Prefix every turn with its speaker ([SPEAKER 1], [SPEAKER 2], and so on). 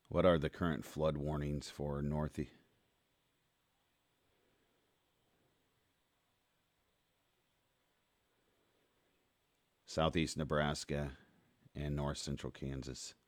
[SPEAKER 1] What are the current flood warnings for southeast Nebraska and north central Kansas?